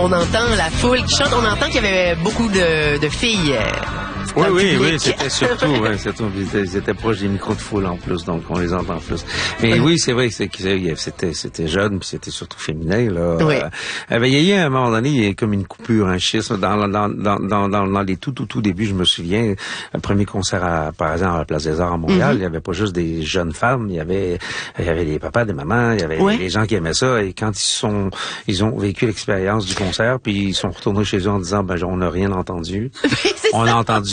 on entend la foule qui chante, on entend qu'il y avait beaucoup de filles. Oui, c'était surtout, ils étaient proches des micros de foule en plus, donc on les entend plus. Mais oui, c'est vrai, c'était jeune, puis c'était surtout féminin, là. Oui. Il y a eu à un moment donné, il y a comme une coupure, un schisme. Dans les tout débuts, je me souviens, le premier concert par exemple, à la Place des Arts à Montréal, il y avait pas juste des jeunes femmes, il y avait des papas, des mamans, il y avait des gens qui aimaient ça, et quand ils ont vécu l'expérience du concert, puis ils sont retournés chez eux en disant, on n'a rien entendu. On a entendu